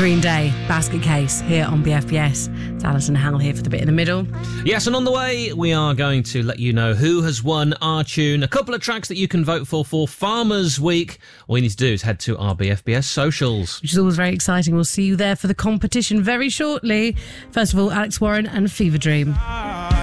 Green Day, Basket Case, here on BFBS. It's Alison Howell here for the bit in the middle. Yes, and on the way, we are going to let you know who has won our tune. A couple of tracks that you can vote for Farmers Week. All you need to do is head to our BFBS socials. Which is always very exciting. We'll see you there for the competition very shortly. First of all, Alex Warren and Fever Dream.